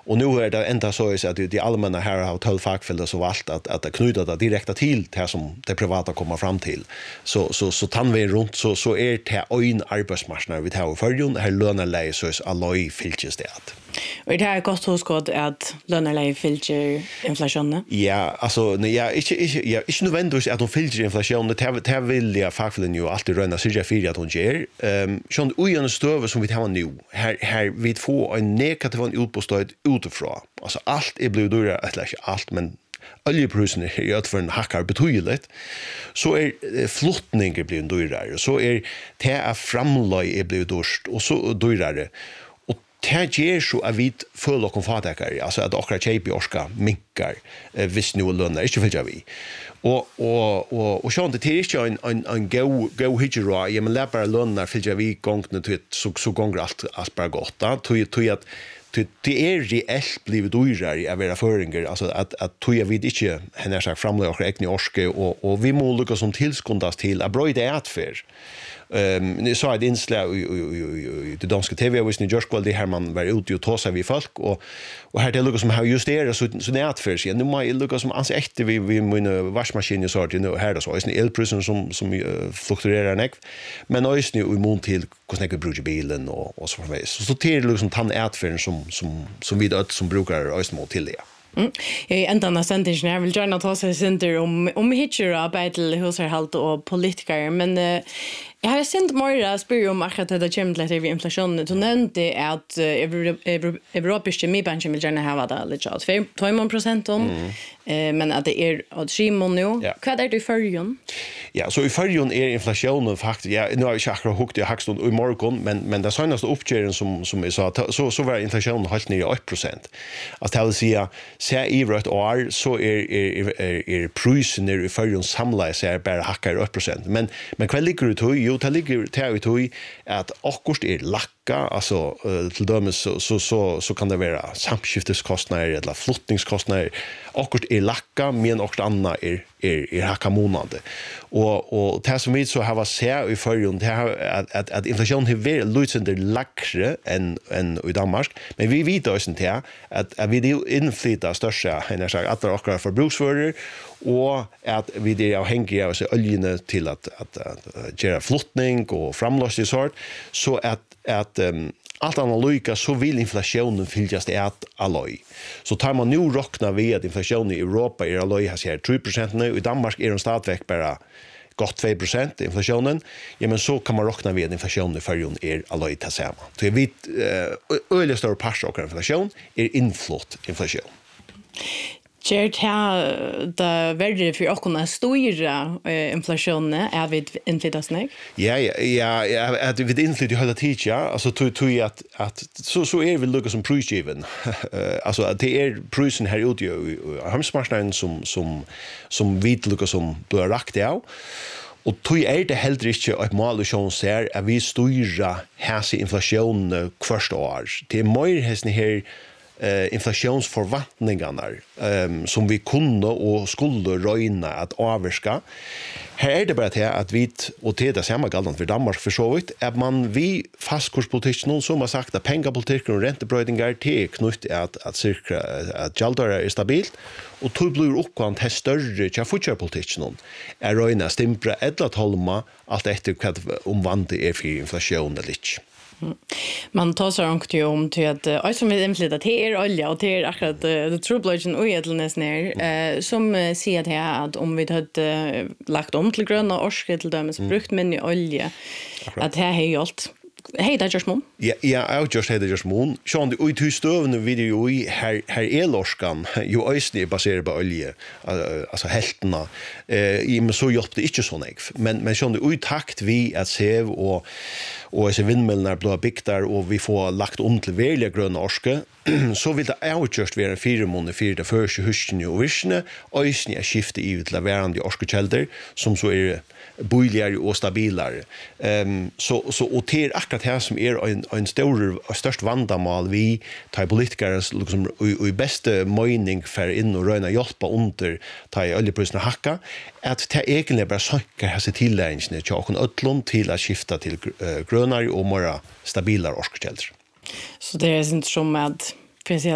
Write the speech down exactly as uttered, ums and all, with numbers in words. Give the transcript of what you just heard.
Och nu är det ända så att de allmänna här har tolv fackfällor så valt att att knyta det direkt till det som det privata kommer fram till. Så så så tar vi runt så så är det en arbetsmarknad vi tar för ju här lönerläge så är alloj fylkes det. Och det här är gott hos god att lönerläge fylker inflationen. Ja, alltså nej, ja, inte inte ja, inte nödvändigtvis att de fylker inflationen. Det det vill jag fackfällen ju alltid röna sig för att hon ger. Ehm sån ojön stöver som vi har nu. Här här vi får en negativ utbostad utifrån. Alltså allt är blivit dyrare, eller inte allt men oljepriserna är ju för en hackar betydligt. Så är flottningen blivit dyrare. Så är det är framlöj är blivit dyrt och så dyrare. Det ger så att vi får och konfatakar, alltså att åkra tjejp i orska minkar, eh, visst nu lönar, inte för vi. Och och och och så det är inte en en en go go hijra, jag men lär bara lönar för vi gångt till så så gånger allt allt bara gott. Då tog tog att det är reellt blivit dyrare att vara föringer, alltså att att tog jag vid inte hennes sagt framlöj och räkna orske och och vi må lucka som tillskundas till att bröda ätfär. Ehm ni sa ett inslag i det danska T V-visningen i Jörskvall, det här man var ute och tåsa vid folk och och här det lukar som har justerat så så nätför sig. Nu må jag lukka som ans äkte vi vi mina vaskmaskiner så det nu här då så är det elprisen som som uh, fluktuerar näck. Men ösn i mån till hur snäcker brukar bilen och och så vidare. Så så till liksom tann ätfärden som som som vi då som brukar ösn mot till det. Mm. Jag är ända nästan inte jag vill gärna ta sig center om om hitcher arbete hushållshalt och politiker men uh, jag har sent mer spyr om att det kommer till vid inflationen. Du nämnde att europeiska medbanken vill gärna ha det lite så två procent om men att det är att skimma nu. Vad är det i förrjun? Ja, så i förrjun är inflationen faktiskt ja nu har jag akkurat hukt jag hackstund i morgon men men det senaste uppgörelsen som som jag sa så så var inflationen helt ner i åtta procent. Att det vill säga ser i rött år så är är är, är prisen i förrjun samlas är bara hackar åtta procent. Men men vad ligger det ju det ligger till att akkurat är lacka, alltså uh, till dömes så, så, så, så kan det vara samskifteskostnader eller flottningskostnader. Akkurat är lacka, men också annat är, är, är hacka månade. Och, och det som vi så har sett i förrjun, det är att, att, att inflationen har varit lite lackre än, än i Danmark. Men vi vet också inte att, att vi är inflyttar största än sagt, att det är akkurat förbruksvaror och att vi är avhängiga av oljene till att, att, att, att göra flottning och framlösning sort så att, att um, allt annat lika så vill inflationen fyljas till att alloj. Så tar man nu räkna vid att inflationen i Europa är alloj har sig tre procent nu, i Danmark är den stadigväck bara gott två procent inflationen. Ja men så kan man räkna vid att inflationen i förrjun är alloj till samma. Så jag vet uh, öliga större parter av inflation är inflott inflation. Kjert här det värre för att kunna stora inflationen är vid inflytande. Ja ja ja att vid inflytande hela tiden ja alltså tror tror att att så så är väl lucka som prisgiven. Alltså att det är prisen här ute i hamnsmarknaden som som som vid lucka som blir rakt av. Och tog är det heller inte ett mål som ser att vi styra häsi inflation första år. Det är mer häsni här Uh, inflationsförväntningarna um, som vi kunde och skulle röjna att avvarska. Här är det bara till att vi, och det är det samma galt för Danmark för så vitt, att man vi fastkurspolitiken som har sagt att pengapolitiken och räntebröjningar är knutt att, att, cirka, att gäldare är stabilt och tog blir uppkvant här större till fortsättningspolitiken är röjna stimpra eller tolma allt efter vad omvandling är för inflation eller inte. Mm. Man tar så långt ju om till att äh, som vill inflyta till er olja och till er akkurat det trubbelagen och edlness ner äh, som äh, säger det här att om vi hade äh, lagt om till gröna orske till dem som brukt men i olja att det här är ju allt. Hej där Jasmine. Ja, ja, jag just hade Jasmine. Sean det ut stövne video i här här elorskan ju ösni baserat på olja. Alltså hälfterna. Eh i men så gjorde det inte så nek. Men men Sean det ut takt vi att se och och så vindmöllorna blir byggt och vi får lagt om till verkliga gröna orske så vill det outjust vara fyra månader för det första hösten och visne ösni är skifte i till varande orskekällor som så är boiligare och stabilare. Um, så så och det är akkurat här som är en en stor störst vandamal vi tar politiker liksom i, i bästa mening för in och röna hjälpa under ta oljepriserna hacka att det egentligen bara söker här sig tilläggsne till och öllon till att skifta till uh, grönare och mer stabilare orskekällor. Så det är inte som att